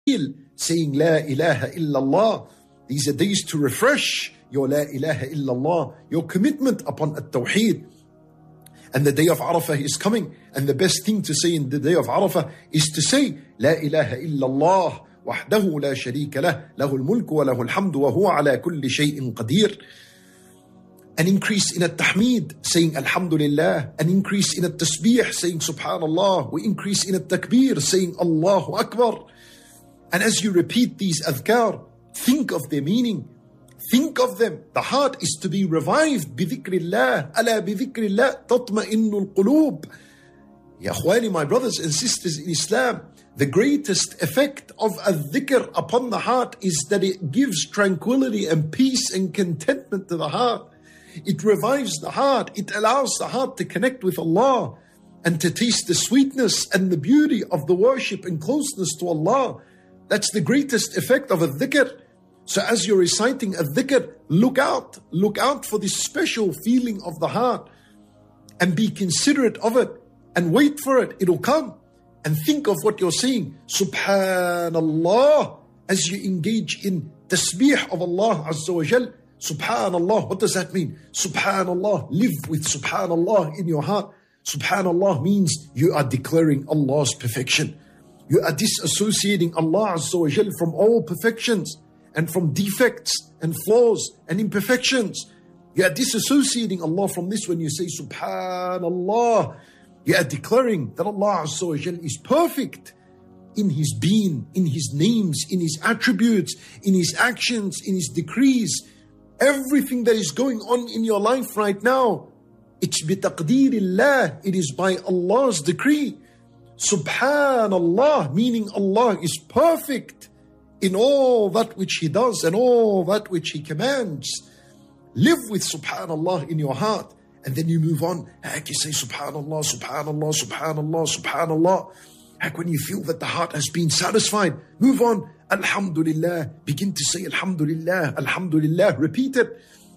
saying La ilaha illallah. These are days to refresh your La ilaha illallah, your commitment upon at-tawheed. And the day of Arafah is coming. And the best thing to say in the day of Arafah is to say La ilaha illallah wahdahu la sharika lah, lahul mulku wa lahul hamdu wa huwa ala kulli shay'in qadir. An increase in at-tahmeed, saying alhamdulillah. An increase in at-tasbih, saying subhanallah. We increase in at-takbir, saying Allahu Akbar. And as you repeat these adhkar, think of their meaning. Think of them. The heart is to be revived. بِذِكْرِ اللَّهِ أَلَا بِذِكْرِ اللَّهِ تَطْمَئِنُّ الْقُلُوبِ. Ya akhwani, my brothers and sisters in Islam, the greatest effect of a dhikr upon the heart is that it gives tranquility and peace and contentment to the heart. It revives the heart. It allows the heart to connect with Allah and to taste the sweetness and the beauty of the worship and closeness to Allah. That's the greatest effect of a dhikr. So as you're reciting a dhikr, look out for this special feeling of the heart and be considerate of it and wait for it. It'll come. And think of what you're saying. Subhanallah. As you engage in tasbih of Allah Azza wa Jal. Subhanallah. What does that mean? Subhanallah. Live with Subhanallah in your heart. Subhanallah means you are declaring Allah's perfection. You are disassociating Allah Azza wa Jal from all perfections and from defects and flaws and imperfections. You are disassociating Allah from this when you say Subhanallah. You are declaring that Allah Azza wa Jal is perfect in His being, in His names, in His attributes, in His actions, in His decrees. Everything that is going on in your life right now, it's bitaqdeerillah. It is by Allah's decree. Subhanallah, meaning Allah is perfect in all that which He does and all that which He commands. Live with Subhanallah in your heart. And then you move on. Heck, you say Subhanallah, Subhanallah, Subhanallah, Subhanallah. Heck, when you feel that the heart has been satisfied, move on. Alhamdulillah. Begin to say Alhamdulillah, Alhamdulillah. Repeat it.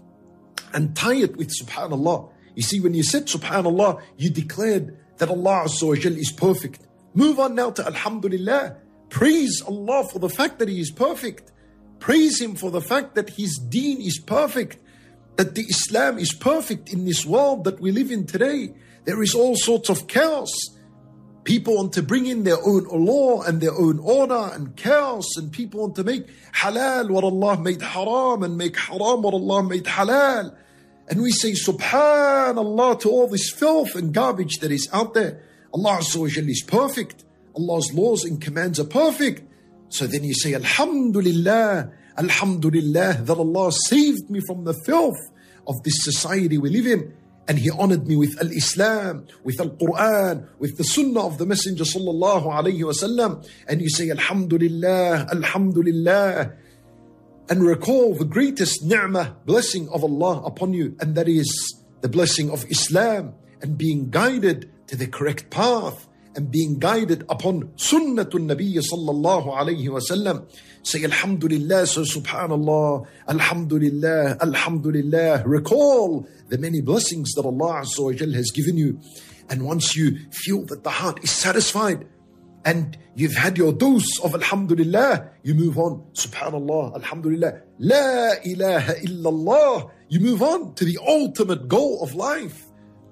And tie it with Subhanallah. You see, when you said Subhanallah, you declared that Allah Azza wa Jal is perfect. Move on now to Alhamdulillah. Praise Allah for the fact that He is perfect. Praise Him for the fact that His deen is perfect. That the Islam is perfect in this world that we live in today. There is all sorts of chaos. People want to bring in their own law and their own order and chaos. And people want to make halal what Allah made haram and make haram what Allah made halal. And we say Subhanallah to all this filth and garbage that is out there. Allah Azza wa Jalla is perfect. Allah's laws and commands are perfect. So then you say Alhamdulillah, Alhamdulillah that Allah saved me from the filth of this society we live in. And He honored me with Al-Islam, with Al-Quran, with the Sunnah of the Messenger sallallahu alayhi wa sallam. And you say Alhamdulillah, Alhamdulillah. And recall the greatest ni'mah, blessing of Allah upon you. And that is the blessing of Islam and being guided to the correct path and being guided upon Sunnatul Nabiy sallallahu alayhi wa sallam. Say Alhamdulillah, so Subhanallah, Alhamdulillah, Alhamdulillah. Recall the many blessings that Allah Azza wa Jal has given you. And once you feel that the heart is satisfied and you've had your dose of Alhamdulillah, you move on. Subhanallah, Alhamdulillah, La ilaha illallah. You move on to the ultimate goal of life.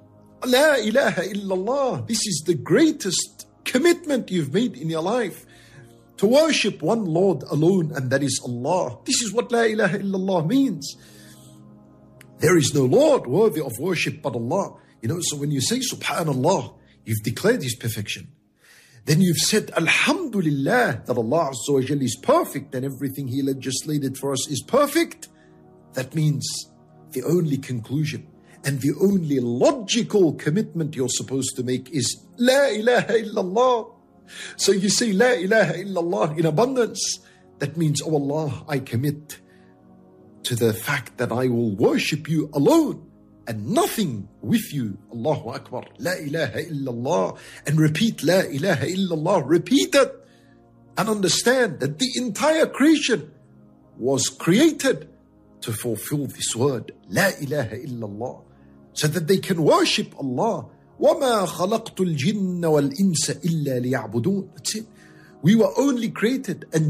La ilaha illallah. This is the greatest commitment you've made in your life. To worship one Lord alone, and that is Allah. This is what La ilaha illallah means. There is no Lord worthy of worship but Allah. So when you say Subhanallah, you've declared His perfection. Then you've said Alhamdulillah that Allah Azza wa Jalla is perfect and everything He legislated for us is perfect. That means the only conclusion and the only logical commitment you're supposed to make is La ilaha illallah. So you say La ilaha illallah in abundance. That means, oh Allah, I commit to the fact that I will worship You alone and nothing with You. Allahu Akbar. La ilaha illallah. And repeat La ilaha illallah. Repeat it. And understand that the entire creation was created to fulfill this word. La ilaha illallah. So that they can worship Allah. وَمَا خَلَقْتُ الْجِنَّ وَالْإِنسَ إِلَّا لِيَعْبُدُونَ. That's it. We were only created and